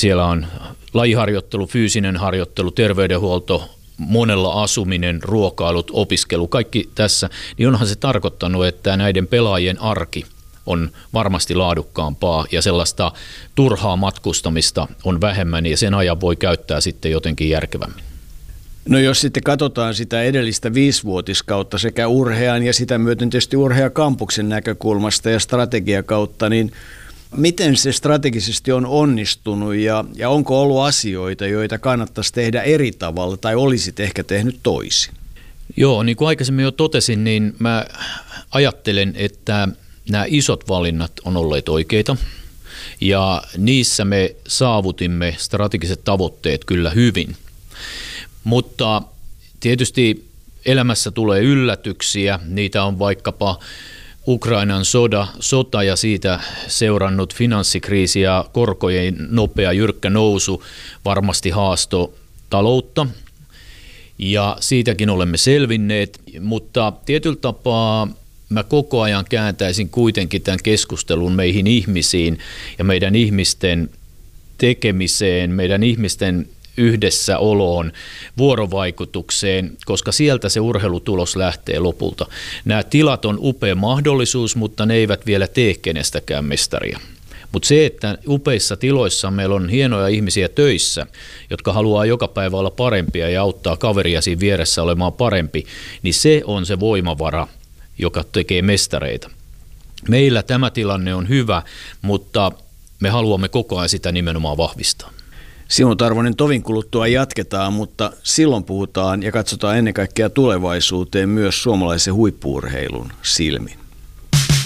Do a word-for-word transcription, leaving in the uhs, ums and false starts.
Siellä on lajiharjoittelu, fyysinen harjoittelu, terveydenhuolto, monella asuminen, ruokailut, opiskelu, kaikki tässä, niin onhan se tarkoittanut, että näiden pelaajien arki on varmasti laadukkaampaa ja sellaista turhaa matkustamista on vähemmän ja sen ajan voi käyttää sitten jotenkin järkevämmin. No jos sitten katsotaan sitä edellistä viisivuotiskautta sekä urhean ja sitä myöten tietysti urheakampuksen näkökulmasta ja strategiakautta, niin miten se strategisesti on onnistunut ja, ja onko ollut asioita, joita kannattaisi tehdä eri tavalla tai olisit ehkä tehnyt toisin? Joo, niin kuin aikaisemmin jo totesin, niin mä ajattelen, että nämä isot valinnat on olleet oikeita ja niissä me saavutimme strategiset tavoitteet kyllä hyvin. Mutta tietysti elämässä tulee yllätyksiä, niitä on vaikkapa Ukrainan soda, sota ja siitä seurannut finanssikriisi ja korkojen nopea jyrkkä nousu varmasti haasto taloutta ja siitäkin olemme selvinneet, mutta tietyllä tapaa mä koko ajan kääntäisin kuitenkin tämän keskustelun meihin ihmisiin ja meidän ihmisten tekemiseen, meidän ihmisten yhdessäoloon, vuorovaikutukseen, koska sieltä se urheilutulos lähtee lopulta. Nämä tilat on upea mahdollisuus, mutta ne eivät vielä tee kenestäkään mestaria. Mutta se, että upeissa tiloissa meillä on hienoja ihmisiä töissä, jotka haluaa joka päivä olla parempia ja auttaa kaveria siinä vieressä olemaan parempi, niin se on se voimavara, joka tekee mestareita. Meillä tämä tilanne on hyvä, mutta me haluamme koko ajan sitä nimenomaan vahvistaa. Simo Tarvonen, tovin kuluttua jatketaan, mutta silloin puhutaan ja katsotaan ennen kaikkea tulevaisuuteen myös suomalaisen huippu-urheilun silmin.